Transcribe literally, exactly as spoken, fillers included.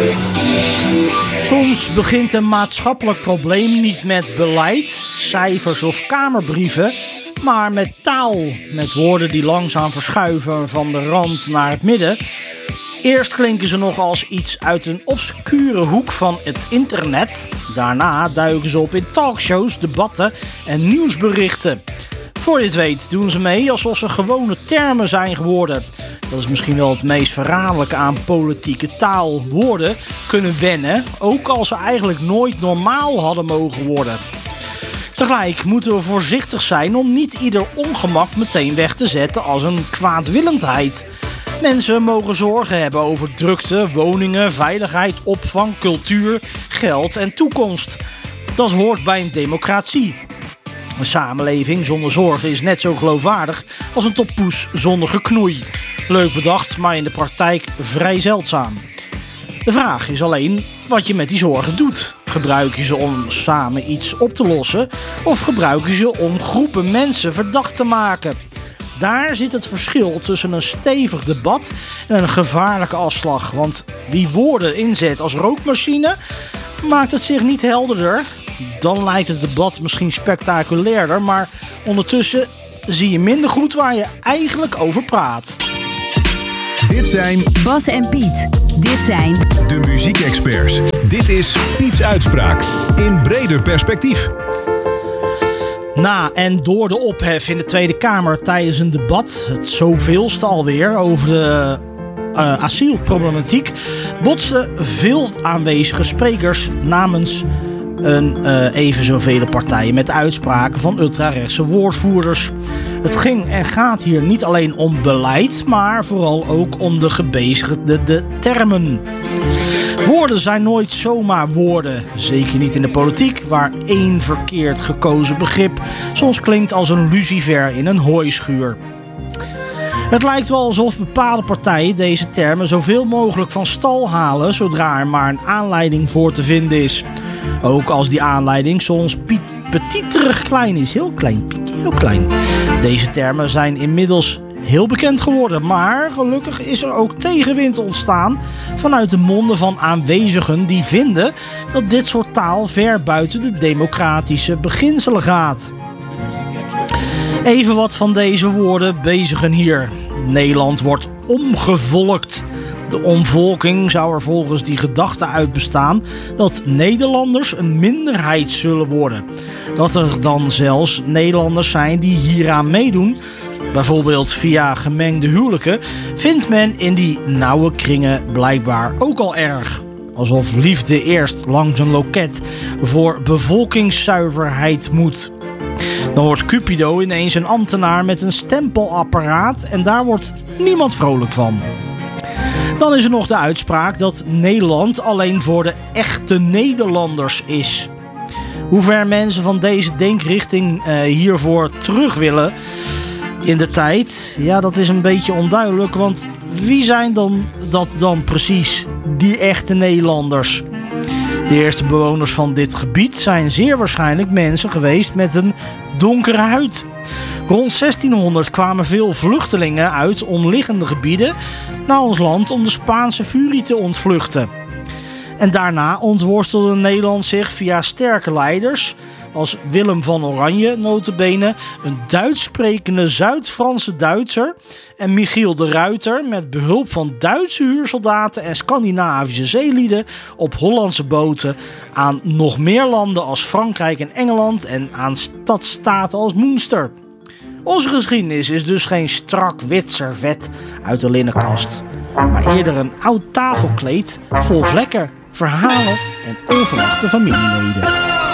Soms begint een maatschappelijk probleem niet met beleid, cijfers of kamerbrieven, maar met taal. Met woorden die langzaam verschuiven van de rand naar het midden. Eerst klinken ze nog als iets uit een obscure hoek van het internet. Daarna duiken ze op in talkshows, debatten en nieuwsberichten. Voor je het weet doen ze mee alsof ze gewone termen zijn geworden. Dat is misschien wel het meest verraderlijke aan politieke taal. Woorden kunnen wennen, ook als ze eigenlijk nooit normaal hadden mogen worden. Tegelijk moeten we voorzichtig zijn om niet ieder ongemak meteen weg te zetten als een kwaadwillendheid. Mensen mogen zorgen hebben over drukte, woningen, veiligheid, opvang, cultuur, geld en toekomst. Dat hoort bij een democratie. Een samenleving zonder zorgen is net zo geloofwaardig als een toppoes zonder geknoei. Leuk bedacht, maar in de praktijk vrij zeldzaam. De vraag is alleen wat je met die zorgen doet. Gebruik je ze om samen iets op te lossen of gebruik je ze om groepen mensen verdacht te maken? Daar zit het verschil tussen een stevig debat en een gevaarlijke afslag. Want wie woorden inzet als rookmachine, maakt het zich niet helderder. Dan lijkt het debat misschien spectaculairder, maar ondertussen zie je minder goed waar je eigenlijk over praat. Dit zijn Bas en Piet. Dit zijn de muziekexperts. Dit is Piets Uitspraak in breder perspectief. Na en door de ophef in de Tweede Kamer tijdens een debat, het zoveelste alweer, over de uh, asielproblematiek, botsten veel aanwezige sprekers namens een uh, even zoveel partijen met uitspraken van ultrarechtse woordvoerders. Het ging en gaat hier niet alleen om beleid, maar vooral ook om de gebezigde de termen. Woorden zijn nooit zomaar woorden, zeker niet in de politiek, waar één verkeerd gekozen begrip soms klinkt als een lucifer in een hooischuur. Het lijkt wel alsof bepaalde partijen deze termen zoveel mogelijk van stal halen zodra er maar een aanleiding voor te vinden is. Ook als die aanleiding soms petiterig klein is, heel klein, heel klein. Deze termen zijn inmiddels heel bekend geworden, maar gelukkig is er ook tegenwind ontstaan vanuit de monden van aanwezigen die vinden dat dit soort taal ver buiten de democratische beginselen gaat. Even wat van deze woorden bezigen hier. Nederland wordt omgevolkt. De omvolking zou er volgens die gedachte uit bestaan dat Nederlanders een minderheid zullen worden. Dat er dan zelfs Nederlanders zijn die hieraan meedoen, bijvoorbeeld via gemengde huwelijken, vindt men in die nauwe kringen blijkbaar ook al erg. Alsof liefde eerst langs een loket voor bevolkingszuiverheid moet. Dan wordt Cupido ineens een ambtenaar met een stempelapparaat en daar wordt niemand vrolijk van. Dan is er nog de uitspraak dat Nederland alleen voor de echte Nederlanders is. Hoe ver mensen van deze denkrichting uh, hiervoor terug willen in de tijd, ja, dat is een beetje onduidelijk, want wie zijn dan dat dan precies, die echte Nederlanders? De eerste bewoners van dit gebied zijn zeer waarschijnlijk mensen geweest met een donkere huid. Rond zestienhonderd kwamen veel vluchtelingen uit omliggende gebieden naar ons land om de Spaanse furie te ontvluchten. En daarna ontworstelde Nederland zich via sterke leiders als Willem van Oranje, nota bene, een Duits sprekende Zuid-Franse Duitser, en Michiel de Ruiter met behulp van Duitse huursoldaten en Scandinavische zeelieden op Hollandse boten aan nog meer landen als Frankrijk en Engeland en aan stadstaten als Münster. Onze geschiedenis is dus geen strak wit servet uit de linnenkast, maar eerder een oud tafelkleed vol vlekken, verhalen en onverwachte familieleden.